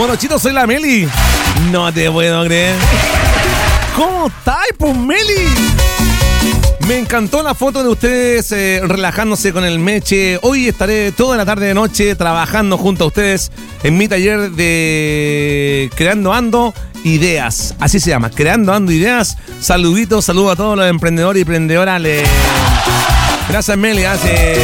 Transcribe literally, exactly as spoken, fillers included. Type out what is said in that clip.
Morochito, soy la Meli. No te puedo creer. ¿Cómo estáis, pues, Meli? Me encantó la foto de ustedes eh, relajándose con el Meche. Hoy estaré toda la tarde de noche trabajando junto a ustedes en mi taller de Creando Ando Ideas. Así se llama, Creando Ando Ideas. Saluditos, saludos a todos los emprendedores y emprendedoras. Le... Gracias, Meli. Hace...